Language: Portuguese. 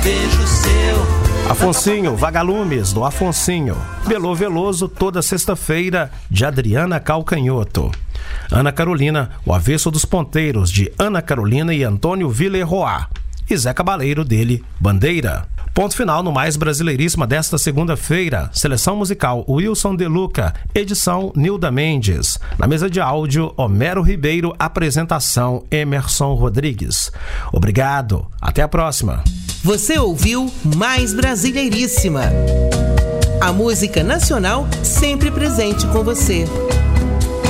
Beijo seu. Afonsinho, Vagalumes, do Afonsinho. Belô Veloso, toda sexta-feira, de Adriana Calcanhoto. Ana Carolina, O Avesso dos Ponteiros, de Ana Carolina e Antônio Villeroy. E Zé Cabaleiro, dele, Bandeira. Ponto final no Mais Brasileiríssima desta segunda-feira. Seleção musical Wilson De Luca, edição Nilda Mendes. Na mesa de áudio, Homero Ribeiro, apresentação Emerson Rodrigues. Obrigado, até a próxima. Você ouviu Mais Brasileiríssima. A música nacional sempre presente com você.